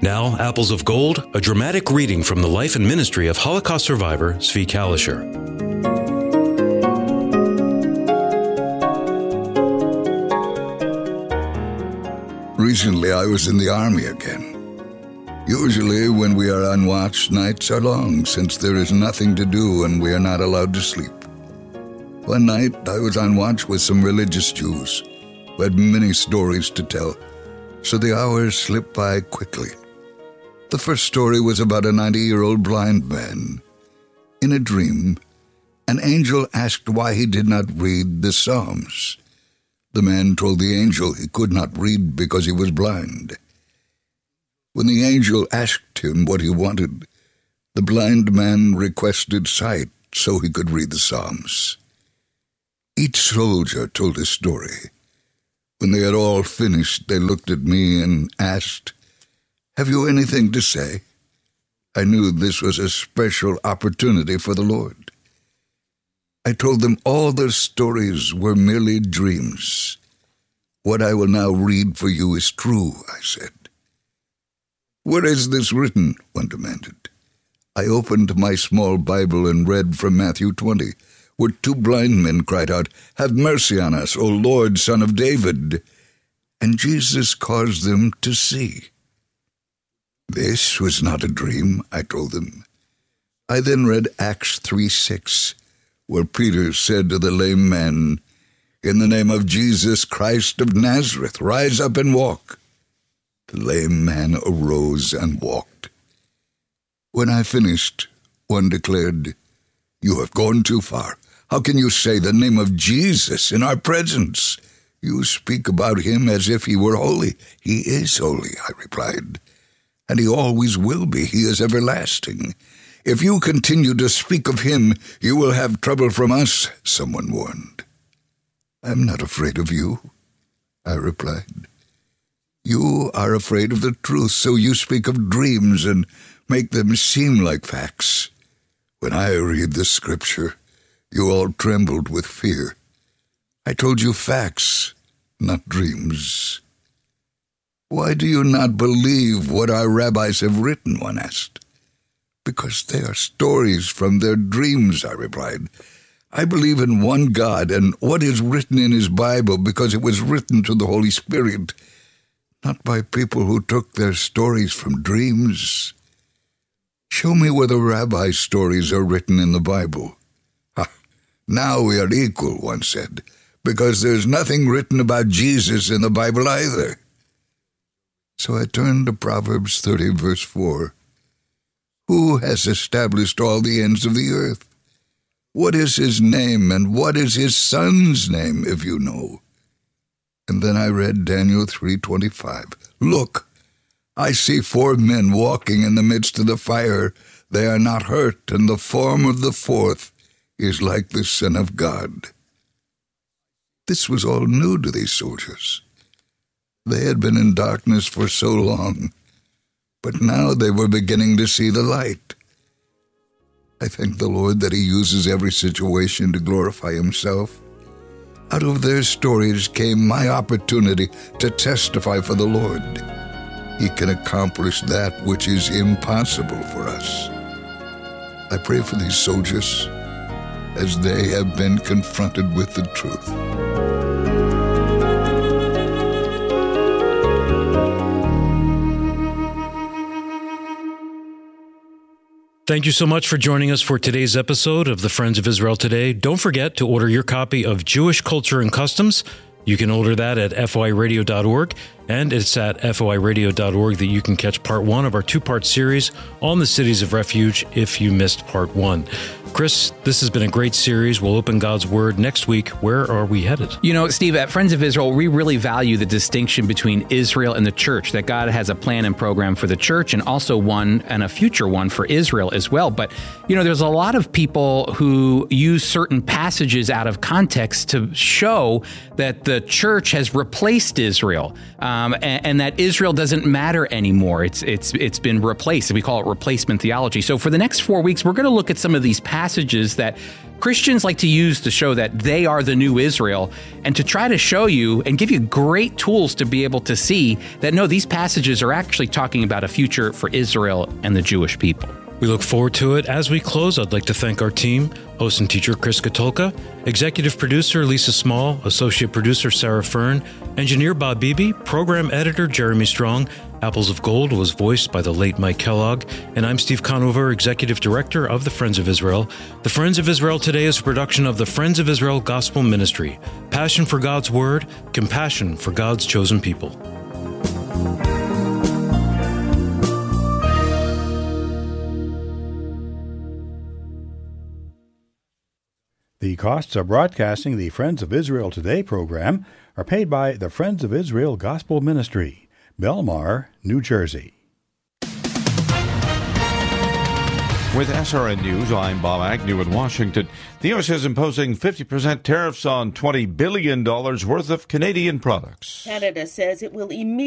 Now, Apples of Gold, a dramatic reading from the life and ministry of Holocaust survivor Zvi Kalisher. Recently, I was in the army again. Usually, when we are on watch, nights are long, since there is nothing to do and we are not allowed to sleep. One night, I was on watch with some religious Jews who had many stories to tell, so the hours slipped by quickly. The first story was about a 90-year-old blind man. In a dream, an angel asked why he did not read the Psalms. The man told the angel he could not read because he was blind. When the angel asked him what he wanted, the blind man requested sight so he could read the Psalms. Each soldier told his story. When they had all finished, they looked at me and asked, "Have you anything to say?" I knew this was a special opportunity for the Lord. I told them all their stories were merely dreams. "What I will now read for you is true," I said. "Where is this written?" one demanded. I opened my small Bible and read from Matthew 20, where two blind men cried out, "Have mercy on us, O Lord, Son of David." And Jesus caused them to see. This was not a dream, I told them. I then read Acts 3:6, where Peter said to the lame man, "In the name of Jesus Christ of Nazareth, rise up and walk." The lame man arose and walked. When I finished, one declared, "You have gone too far. How can you say the name of Jesus in our presence? You speak about him as if he were holy." "He is holy," I replied, "and he always will be. He is everlasting. If you continue to speak of him, you will have trouble from us," someone warned. "I'm not afraid of you," I replied. "You are afraid of the truth, so you speak of dreams and make them seem like facts. When I read the scripture, you all trembled with fear. I told you facts, not dreams." "Why do you not believe what our rabbis have written?" one asked. "Because they are stories from their dreams," I replied. "I believe in one God and what is written in his Bible because it was written to the Holy Spirit, not by people who took their stories from dreams." "Show me where the rabbi stories are written in the Bible." "Ha, now we are equal," one said, "because there's nothing written about Jesus in the Bible either." So I turned to Proverbs 30, verse 4. "Who has established all the ends of the earth? What is his name, and what is his son's name, if you know?" And then I read Daniel 3:25. "Look, I see 4 men walking in the midst of the fire. They are not hurt, and the form of the 4th is like the Son of God." This was all new to these soldiers. They had been in darkness for so long, but now they were beginning to see the light. I thank the Lord that he uses every situation to glorify himself. Out of their stories came my opportunity to testify for the Lord. He can accomplish that which is impossible for us. I pray for these soldiers as they have been confronted with the truth. Thank you so much for joining us for today's episode of the Friends of Israel Today. Don't forget to order your copy of Jewish Culture and Customs. You can order that at foiradio.org, and it's at foiradio.org that you can catch part 1 of our 2-part series on the cities of refuge if you missed part 1. Chris, this has been a great series. We'll open God's Word next week. Where are we headed? You know, Steve, at Friends of Israel, we really value the distinction between Israel and the church, that God has a plan and program for the church and also one and a future one for Israel as well. But, you know, there's a lot of people who use certain passages out of context to show that the church has replaced Israel and that Israel doesn't matter anymore. It's been replaced. We call it replacement theology. So for the next 4 weeks, we're going to look at some of these passages that Christians like to use to show that they are the new Israel and to try to show you and give you great tools to be able to see that, no, these passages are actually talking about a future for Israel and the Jewish people. We look forward to it. As we close, I'd like to thank our team, host and teacher Chris Katulka, executive producer Lisa Small, associate producer Sarah Fern, engineer Bob Beebe, program editor Jeremy Strong. Apples of Gold was voiced by the late Mike Kellogg, and I'm Steve Conover, executive director of the Friends of Israel. The Friends of Israel Today is a production of the Friends of Israel Gospel Ministry. Passion for God's Word, compassion for God's chosen people. The costs of broadcasting the Friends of Israel Today program are paid by the Friends of Israel Gospel Ministry, Belmar, New Jersey. With SRN News, I'm Bob Agnew in Washington. The U.S. is imposing 50% tariffs on $20 billion worth of Canadian products. Canada says it will immediately